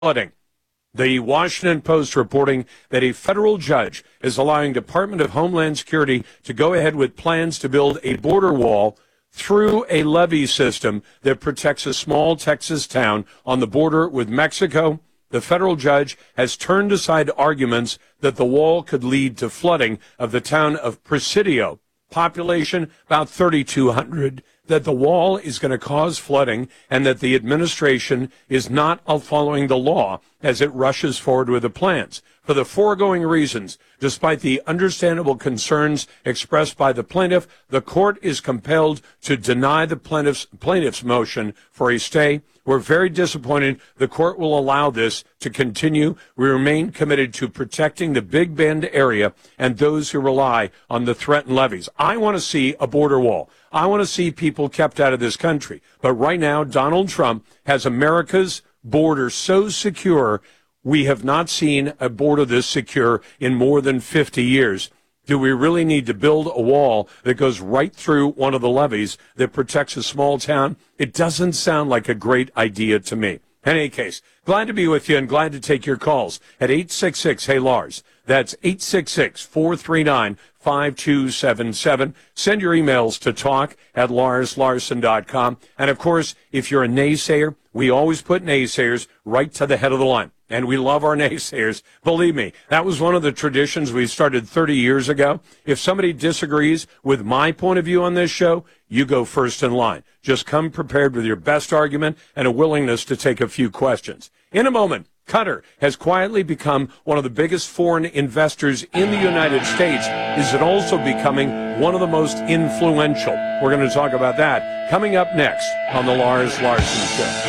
flooding. The Washington Post reporting that a federal judge is allowing Department of Homeland Security to go ahead with plans to build a border wall through a levee system that protects a small Texas town on the border with Mexico. The federal judge has turned aside arguments that the wall could lead to flooding of the town of Presidio, population about 3,200, that the wall is going to cause flooding and that the administration is not following the law as it rushes forward with the plans. For the foregoing reasons, despite the understandable concerns expressed by the plaintiff, the court is compelled to deny the plaintiff's motion for a stay. We're very disappointed the court will allow this to continue. We remain committed to protecting the Big Bend area and those who rely on the threatened levees. I want to see a border wall. I want to see people kept out of this country. But right now, Donald Trump has America's border so secure, we have not seen a border this secure in more than 50 years. Do we really need to build a wall that goes right through one of the levees that protects a small town? It doesn't sound like a great idea to me. In any case, glad to be with you and glad to take your calls at 866-HEY-LARS. That's 866-439-5277. Send your emails to talk@larslarson.com. And, of course, if you're a naysayer, we always put naysayers right to the head of the line. And we love our naysayers. Believe me, that was one of the traditions we started 30 years ago. If somebody disagrees with my point of view on this show, you go first in line. Just come prepared with your best argument and a willingness to take a few questions. In a moment, Qatar has quietly become one of the biggest foreign investors in the United States. Is it also becoming one of the most influential? We're going to talk about that coming up next on the Lars Larson Show.